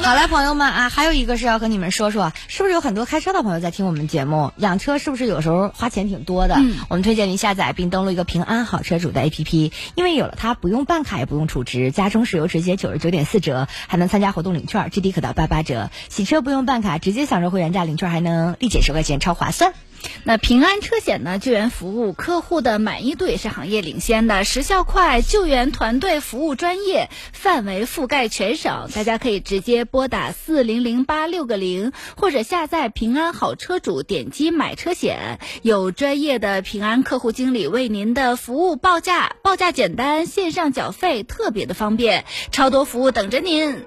好了，朋友们啊，还有一个是要和你们说说，是不是有很多开车的朋友在听我们节目？养车是不是有时候花钱挺多的？我们推荐您下载并登录一个平安好车主的 APP， 因为有了它，不用办卡也不用储值，家中石油直接99.4折，还能参加活动领券，最低可到88折。洗车不用办卡，直接享受会员价领券，还能立减10块钱，超划算。 那平安车险呢，救援服务客户的满意度也是行业领先的，时效快，救援团队服务专业，范围覆盖全省。大家可以直接拨打400866个0，或者下载平安好车主，点击买车险，有专业的平安客户经理为您的服务报价，报价简单，线上缴费特别的方便，超多服务等着您。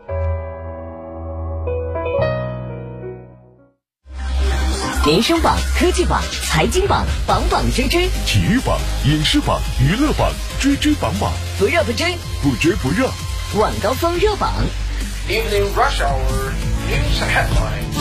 民生榜、科技榜、财经榜，榜榜追追； 体育榜、影视榜、娱乐榜，追追榜榜， 不热不追， 不追不热。 晚高峰热榜。 Evening rush hour news headlines。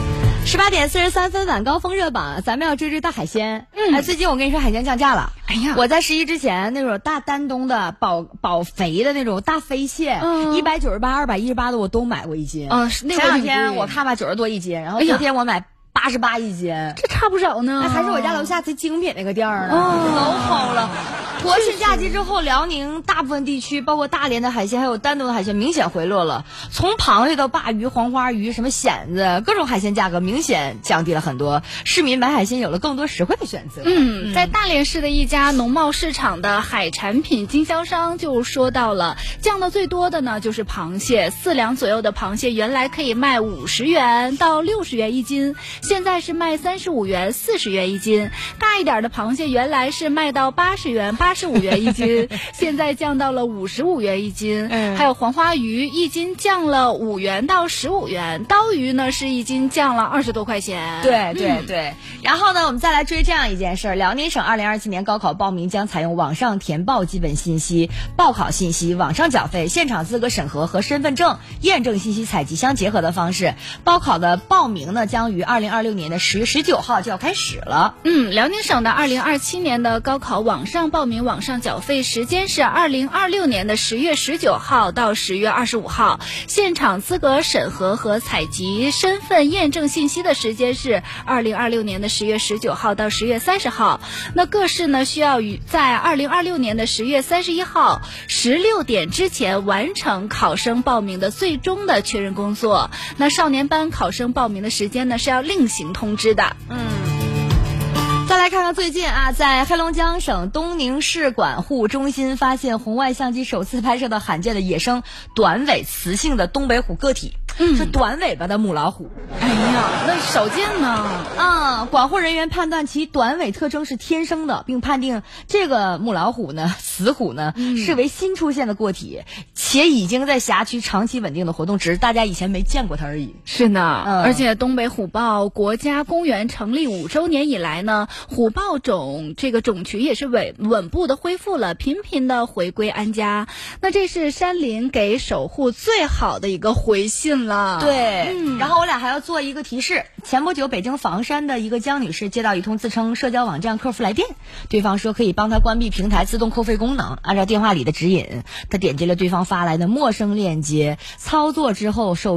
18点43分，晚高峰热榜，咱们要追大海鲜。最近我跟你说，海鲜降价了。 哎呀， 我在11之前那种大丹东的保肥的那种大飞蟹，198、218的我都买过一斤。 是那前两天我看吧90多一斤，然后昨天我买88一斤， 这差不少呢。 还是我家楼下最精品那个店儿呢，老好了。国庆假期之后，辽宁大部分地区，包括大连的海鲜，还有丹东的海鲜，明显回落了。从螃蟹到鲅鱼、黄花鱼、什么蚬子，各种海鲜价格明显降低了很多，市民买海鲜有了更多实惠的选择。 在大连市的一家农贸市场的海产品经销商就说到了，降的最多的呢就是螃蟹，4两左右的螃蟹原来可以卖50元到60元一斤，现在是卖35元、40元一斤。大一点的螃蟹原来是卖到80元、85元一斤，现在降到了55元一斤。还有黄花鱼一斤降了5元到15元，刀鱼呢是一斤降了20多块钱。 对。然后呢，我们再来追这样一件事儿：辽宁省2027年高考报名将采用网上填报基本信息、报考信息、网上缴费、现场资格审核和身份证验证信息采集相结合的方式。报考的报名呢，将于2026年的10月19号就要开始了。 辽宁省的2027年的高考网上报名、网上缴费时间是2026年的10月19号到10月25号，现场资格审核和采集身份验证信息的时间是2026年的10月19号到10月30号。那各市呢需要在2026年的10月31号16点之前完成考生报名的最终的确认工作。那少年班考生报名的时间呢是要另行通知的。 再来看看最近啊，在黑龙江省东宁市管护中心发现红外相机首次拍摄的罕见的野生短尾雌性的东北虎个体，是短尾巴的母老虎。 哎呀，那少见呢。 管护人员判断其短尾特征是天生的，并判定这个母老虎呢，雌虎呢，视为新出现的个体，且已经在辖区长期稳定的活动，只是大家以前没见过它而已。 是呢，而且东北虎豹国家公园成立5周年以来呢，虎豹这个种群也是稳步的恢复了，频频的回归安家。那这是山林给守护最好的一个回信了。 对，然后我俩还要做一个提示。前不久北京房山的一个江女士接到一通自称社交网站客服来电，对方说可以帮她关闭平台自动扣费功能，按照电话里的指引，她点击了对方发来的陌生链接，操作之后